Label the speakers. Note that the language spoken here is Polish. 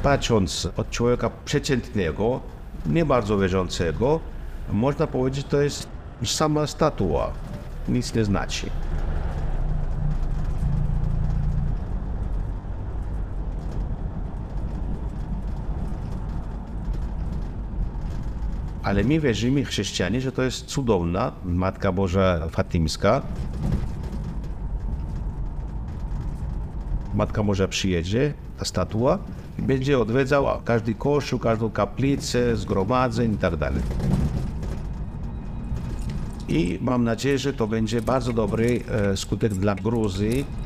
Speaker 1: patrząc od człowieka przeciętnego, nie bardzo wierzącego, można powiedzieć, że to jest sama statua, nic nie znaczy. Ale my wierzymy, chrześcijanie, że to jest cudowna Matka Boża Fatimska. Matka Boża przyjedzie, ta statua, i będzie odwiedzała każdy kościół, każdą kaplicę, zgromadzeń i tak dalej. I mam nadzieję, że to będzie bardzo dobry skutek dla Gruzji.